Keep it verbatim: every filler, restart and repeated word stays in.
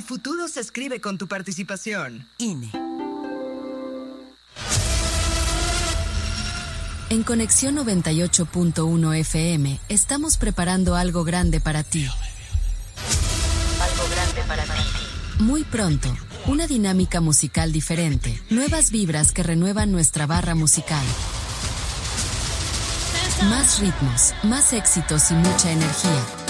futuro se escribe con tu participación. I N E. En Conexión noventa y ocho punto uno F M estamos preparando algo grande para ti. Algo grande para ti. Muy pronto, una dinámica musical diferente, nuevas vibras que renuevan nuestra barra musical. Más ritmos, más éxitos y mucha energía.